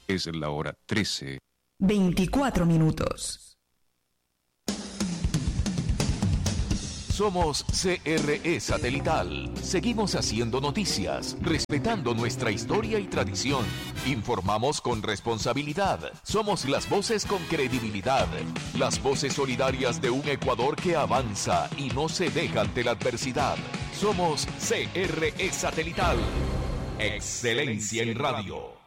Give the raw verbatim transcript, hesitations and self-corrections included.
Es la hora trece. veinticuatro minutos. Somos C R E Satelital. Seguimos haciendo noticias, respetando nuestra historia y tradición. Informamos con responsabilidad. Somos las voces con credibilidad. Las voces solidarias de un Ecuador que avanza y no se deja ante la adversidad. Somos C R E Satelital. Excelencia en radio.